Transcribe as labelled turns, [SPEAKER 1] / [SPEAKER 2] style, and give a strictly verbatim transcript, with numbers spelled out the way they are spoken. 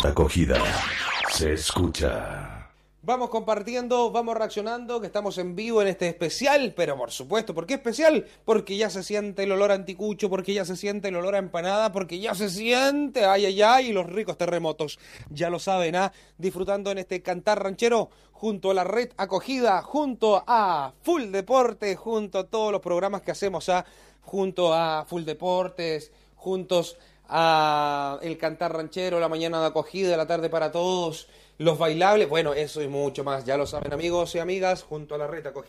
[SPEAKER 1] Acogida se escucha.
[SPEAKER 2] Vamos compartiendo, vamos reaccionando, que estamos en vivo en este especial, pero por supuesto, ¿por qué especial? Porque ya se siente el olor a anticucho, porque ya se siente el olor a empanada, porque ya se siente, ay, ay, ay, los ricos terremotos. Ya lo saben, ¿ah? Disfrutando en este cantar ranchero, junto a la red acogida, junto a Full Deporte, junto a todos los programas que hacemos, ¿ah? Junto a Full Deportes, juntos a el cantar ranchero, la mañana de acogida, la tarde para todos, los bailables, bueno, eso y mucho más, ya lo saben amigos y amigas, junto a la red acogida.